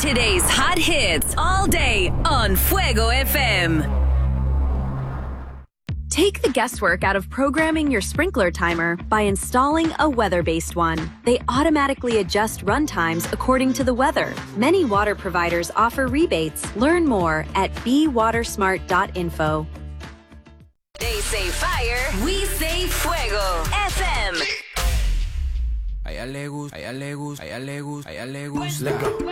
Today's hot hits all day on Fuego FM. Take the guesswork out of programming your sprinkler timer by installing a weather-based one. They automatically adjust run times according to the weather. Many water providers offer rebates. Learn more at bewatersmart.info. They say fire, we say fuego. FM. A ella le gusta, a ella le gusta, a ella le gusta.